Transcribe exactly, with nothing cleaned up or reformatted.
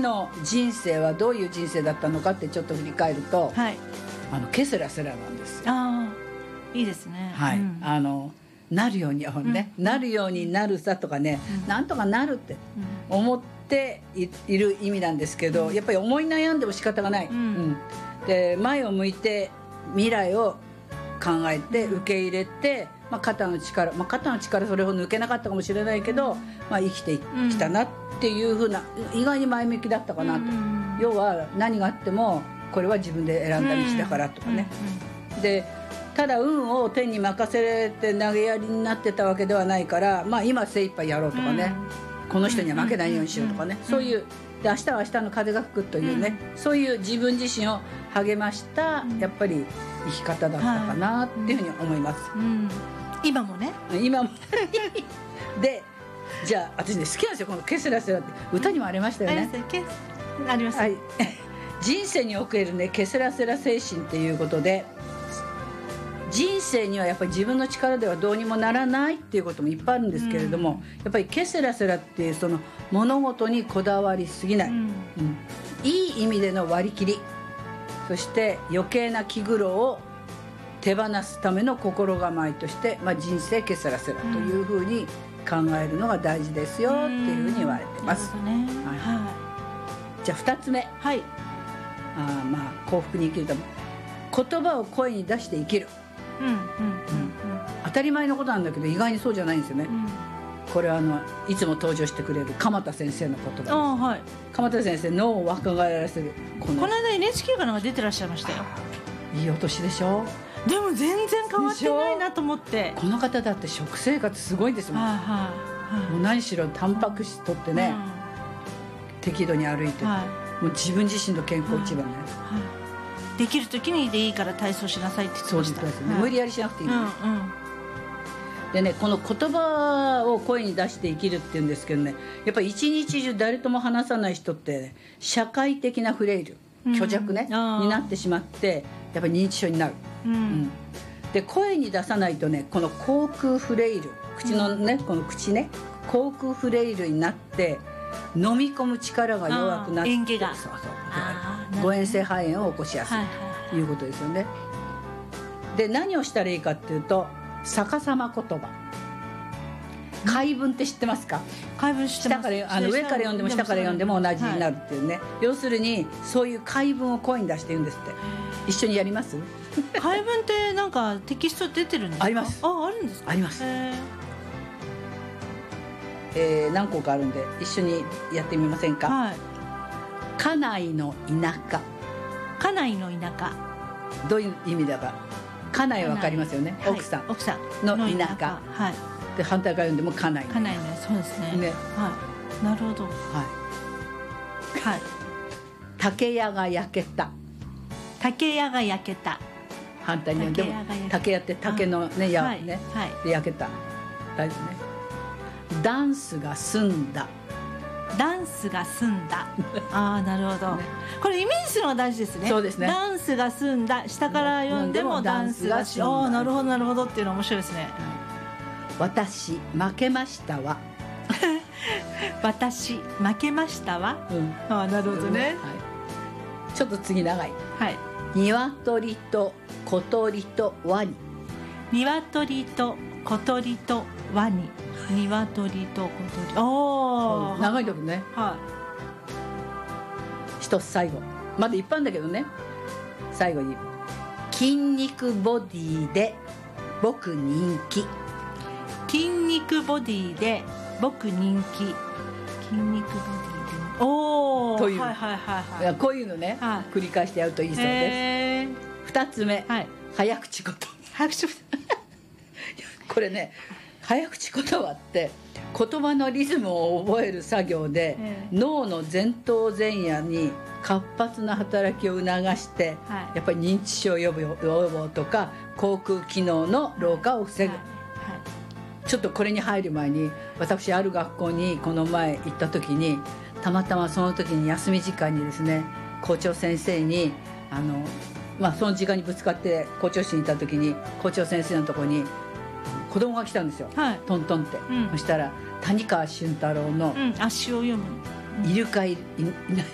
の人生はどういう人生だったのかってちょっと振り返ると、はい、あのケセラセラなんですよ。 あいいですね、 はい、うん、あのなるように、ね、うん、なるようになるさとかね、うん、なんとかなるって思っている意味なんですけど、やっぱり思い悩んでも仕方がない、うんうん、で前を向いて未来を考えて受け入れて、まあ、肩の力、まあ、肩の力それほど抜けなかったかもしれないけど、まあ、生きてきたなっていう風な、意外に前向きだったかなと、要は何があってもこれは自分で選んだ道だからとかね、でただ運を天に任せて投げやりになってたわけではないから、まあ、今精一杯やろうとかね、この人には負けないようにしようとかね、そういうで明日は明日の風が吹くというね、そういう自分自身を励ましたやっぱり生き方だったかなっていうふうに思います、うんうん、 今もね今もでじゃあ私ね好きなんですよこのケセラセラって歌にもありましたよね、 あります、はい、 人生におけるねケセラセラ精神っていうことで、人生にはやっぱり自分の力ではどうにもならないっていうこともいっぱいあるんですけれども、うん、やっぱりケセラセラっていうその物事にこだわりすぎない、うんうん、いい意味での割り切り、そして余計な気苦労を手放すための心構えとして、まあ、人生ケセラセラというふうに考えるのが大事ですよっていうふうに言われてます、うんね、はいはい、じゃあふたつめ、はい、あまあ幸福に生きるため言葉を声に出して生きる、うんうんうんうん、当たり前のことなんだけど意外にそうじゃないんですよね、うん、これはあのいつも登場してくれる鎌田先生の言葉です。あ、はい、鎌田先生脳を若返らせるこの間 エヌエイチケー かなんか出てらっしゃいましたよ。 いいお年でしょ。 でも全然変わってないなと思って。 この方だって食生活すごいんですもん、はあはあ、もう何しろタンパク質とってね、はあ、適度に歩いて、はあ、もう自分自身の健康一番ね、はあはあ、できる時にでいいから体操しなさいって言ってました。そうですね、 はい、無理やりしなくていい、うんうん、でね、この言葉を声に出して生きるっていうんですけどね、やっぱり一日中誰とも話さない人って、ね、社会的なフレイル、虚弱ね、うん、になってしまってやっぱり認知症になる、うんうん、で声に出さないとね、この口腔フレイル、口のね、うん、この口ね、口腔フレイルになって飲み込む力が弱くなって、 嚥下が、 そうそう、誤嚥性肺炎を起こしやすい、はいはい、ということですよね。で何をしたらいいかっていうと、逆さま言葉、回文って知ってますか？ 回文知ってます。 下からあの上から読んでも下から読んでも同じになるっていうね、はい、要するにそういう回文を声に出して言うんですって。一緒にやります？ 回文ってなんかテキスト出てるんですか？ あります。 あ、あるんですか？ あります。えー、何個かあるんで一緒にやってみませんか？はい。家内の田舎。 家内の田舎、 どういう意味だか。家内わかりますよね、はい、奥さん、 奥さんの田舎、はい、で反対から読んでも家内、 家内ね、そうですね、ね、はい、なるほど、はいはい、 竹屋が焼けた、 竹屋が焼けた、 反対に読んでも竹屋って竹のね、や、はい、ね、はい、で焼けた、大事ね。ダンスが済んだ、 ダンスが済んだああ、なるほど、ね、これイメージするのが大事ですね。 そうですね。 ダンスが済んだ、下から読んでもダンスが済んだ、ああ、なるほどなるほどっていうのは面白いですね、はい、 私負けましたわ私負けましたわ、うん、ああ、なるほどね、はい、 ちょっと次長い、はい、鶏と小鳥とワニ、 鶏と小鳥とワニ、鶏と小鳥、おお、 長いとこね、はい、一つ最後まだいっぱいあるんだけどね、最後に筋肉ボディで僕人気、 筋肉ボディで僕人気、筋肉ボディで、おお、 という、 はいはいはいはい、 こういうのね、はい、繰り返してやるといいそうです。二つ目、はい、早口言葉、 早口言葉これね、早口言葉って言葉のリズムを覚える作業で、えー、脳の前頭前野に活発な働きを促して、はい、やっぱり認知症予防とか口腔機能の老化を防ぐ、はいはい、ちょっとこれに入る前に、私ある学校にこの前行った時に、たまたまその時に休み時間にですね、校長先生にあの、まあ、その時間にぶつかって校長室にいた時に校長先生のところに子供が来たんですよ、はい、トントンって、うん、そしたら谷川俊太郎の、 うん、足を読む、 いるかいない